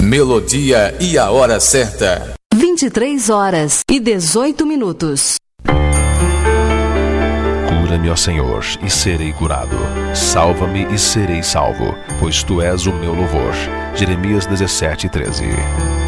Melodia e a hora certa. 23h18. Cura-me, ó Senhor, e serei curado. Salva-me e serei salvo, pois Tu és o meu louvor. Jeremias 17:13.